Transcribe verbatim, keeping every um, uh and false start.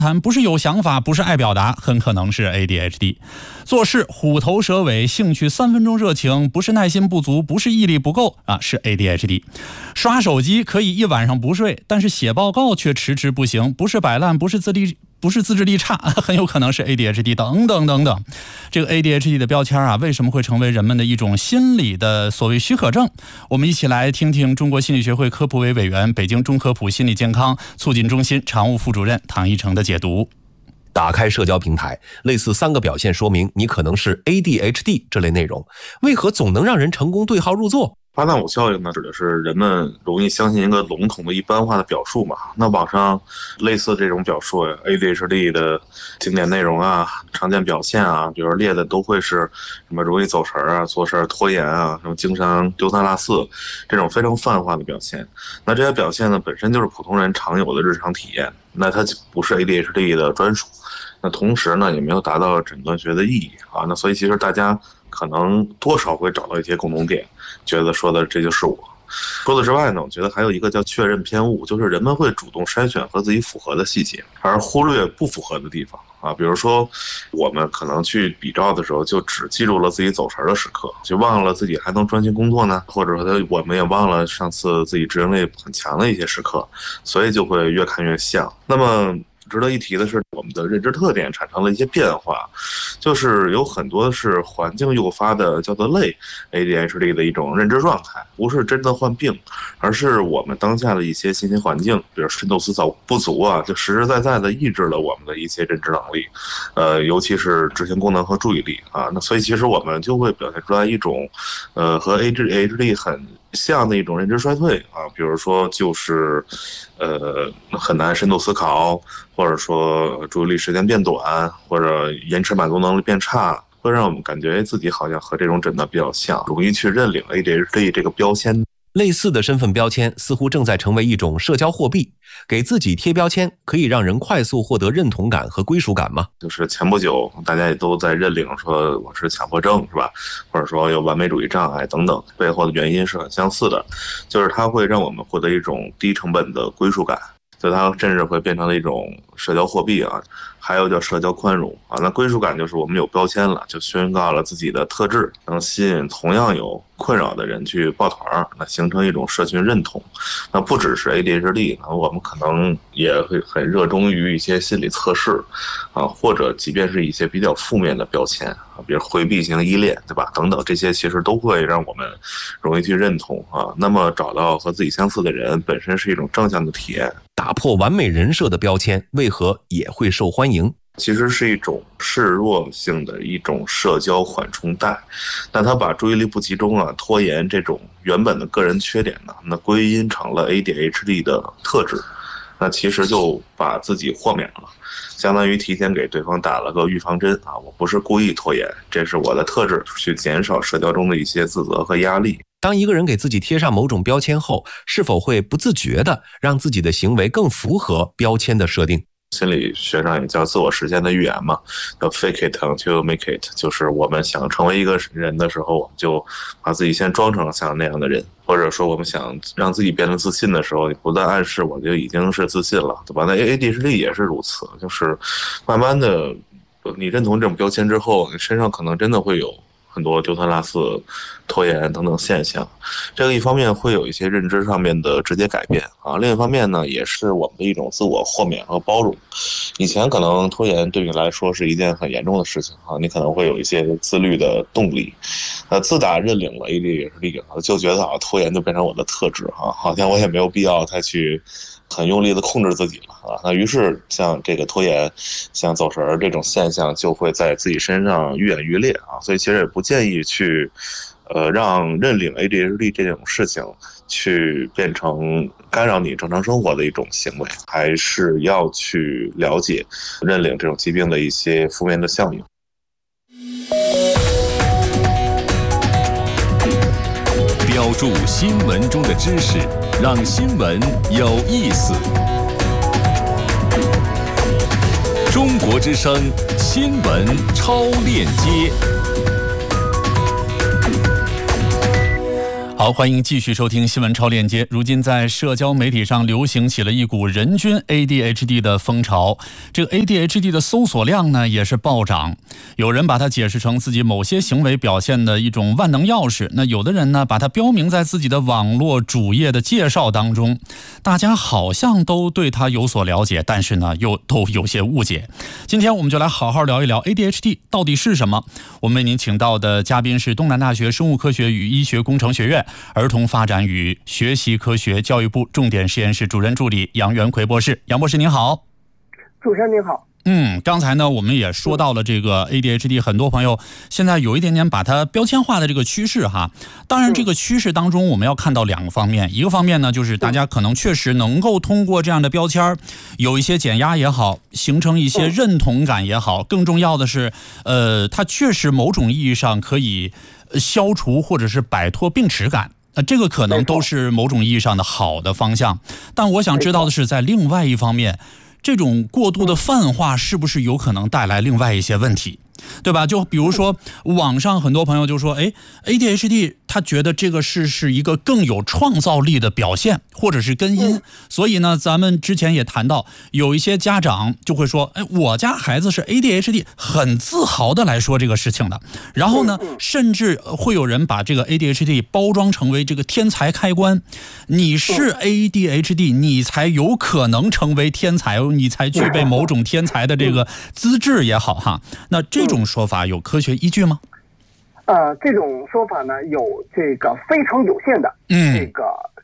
不是有想法，不是爱表达，很可能是 A D H D。 做事虎头蛇尾，兴趣三分钟热情，不是耐心不足，不是毅力不够啊，是 A D H D。 刷手机可以一晚上不睡，但是写报告却迟迟不行，不是摆烂，不是自立不是自制力差，很有可能是 A D H D 等等等等。这个 A D H D 的标签啊，为什么会成为人们的一种心理的所谓许可证？我们一起来听听中国心理学会科普委委员、北京中科普心理健康促进中心常务副主任唐一成的解读。 打开社交平台，类似三个表现说明你可能是 A D H D 这类内容，为何总能让人成功对号入座？ 巴纳姆效应呢，指的是人们容易相信一个笼统的一般化的表述嘛。那网上类似这种表述 A D H D 的经典内容啊、常见表现啊，比如列的都会是什么容易走神啊、做事拖延啊、什么经常丢三落四这种非常泛化的表现。那这些表现呢，本身就是普通人常有的日常体验，那它不是 A D H D 的专属。那同时呢，也没有达到诊断学的意义啊。那所以其实大家可能多少会找到一些共同点，觉得说的这就是我。除此之外呢，我觉得还有一个叫确认偏误，就是人们会主动筛选和自己符合的细节，而忽略不符合的地方啊。比如说我们可能去比照的时候，就只记住了自己走神的时刻，就忘了自己还能专心工作呢，或者说我们也忘了上次自己执行力很强的一些时刻，所以就会越看越像。那么值得一提的是，我们的认知特点产生了一些变化，就是有很多是环境诱发的，叫做类 A D H D 的一种认知状态，不是真的患病，而是我们当下的一些信息环境，比如渗透思考不足啊，就实实在在的抑制了我们的一些认知能力，呃，尤其是执行功能和注意力啊。那所以其实我们就会表现出来一种，呃，和 A D H D 很像的一种认知衰退啊，比如说就是，呃，很难深度思考，或者说注意力时间变短，或者延迟满足能力变差，会让我们感觉自己好像和这种诊断比较像，容易去认领 A D H D 这个标签。 类似的身份标签似乎正在成为一种社交货币，给自己贴标签可以让人快速获得认同感和归属感吗？ 就是前不久大家也都在认领说我是强迫症是吧，或者说有完美主义障碍等等，背后的原因是很相似的，就是它会让我们获得一种低成本的归属感，所以它甚至会变成了一种社交货币啊。还有叫社交宽容啊，那归属感就是我们有标签了，就宣告了自己的特质，能吸引同样有困扰的人去抱团，那形成一种社群认同。那不只是 A D H D， 我们可能也会很热衷于一些心理测试啊，或者即便是一些比较负面的标签啊，比如回避型依恋，对吧？等等，这些其实都会让我们容易去认同啊。那么找到和自己相似的人，本身是一种正向的体验。 打破完美人设的标签，为何也会受欢迎？ 其实是一种示弱性的一种社交缓冲带，那它把注意力不集中啊、拖延这种原本的个人缺点呢，那归因成了 A D H D 的特质，那其实就把自己豁免了，相当于提前给对方打了个预防针啊，我不是故意拖延，这是我的特质，去减少社交中的一些自责和压力。 当一个人给自己贴上某种标签后，是否会不自觉地让自己的行为更符合标签的设定？ 心理学上也叫自我实现的预言嘛，叫 fake it until make it， 就是我们想成为一个人的时候，我们就把自己先装成像那样的人，或者说我们想让自己变得自信的时候，你不断暗示我就已经是自信了，对吧？那 A D H D 也是如此，就是慢慢的你认同这种标签之后，你身上可能真的会有很多丢三落四、拖延等等现象，这个一方面会有一些认知上面的直接改变啊，另一方面呢，也是我们的一种自我豁免和包容。以前可能拖延对你来说是一件很严重的事情啊，你可能会有一些自律的动力。呃，自打认领了 A D H D， 就觉得啊，拖延就变成我的特质啊，好像我也没有必要再去很用力的控制自己了啊。那于是像这个拖延、像走神这种现象就会在自己身上愈演愈烈啊，所以其实也不建议去呃让认领 A D H D 这种事情去变成干扰你正常生活的一种行为，还是要去了解认领这种疾病的一些负面的效应。 标注新闻中的知识，让新闻有意思。中国之声新闻超链接。 好，欢迎继续收听新闻超链接。如今在社交媒体上流行起了一股人均 A D H D 的风潮，这个 A D H D 的搜索量呢也是暴涨。有人把它解释成自己某些行为表现的一种万能钥匙，那有的人呢把它标明在自己的网络主页的介绍当中。大家好像都对它有所了解，但是呢又都有些误解。今天我们就来好好聊一聊 A D H D 到底是什么。我们为您请到的嘉宾是东南大学生物科学与医学工程学院儿童发展与学习科学教育部重点实验室主任助理杨元奎博士。杨博士您好。 主持人您好。 嗯，刚才呢我们也说到了这个 A D H D， 很多朋友现在有一点点把它标签化的这个趋势哈。当然这个趋势当中我们要看到两个方面，一个方面呢就是大家可能确实能够通过这样的标签有一些减压也好，形成一些认同感也好，更重要的是呃，它确实某种意义上可以消除或者是摆脱病耻感。呃，这个可能都是某种意义上的好的方向，但我想知道的是，在另外一方面，这种过度的泛化是不是有可能带来另外一些问题，对吧？就比如说网上很多朋友就说，哎 ，A D H D 他觉得这个是是一个更有创造力的表现，或者是根因。所以呢，咱们之前也谈到，有一些家长就会说，哎，我家孩子是 A D H D， 很自豪的来说这个事情的。然后呢，甚至会有人把这个 A D H D 包装成为这个天才开关，你是 A D H D， 你才有可能成为天才，你才具备某种天才的这个资质也好哈。那这种说法有科学依据吗？ 呃，这种说法呢，有这个非常有限的这个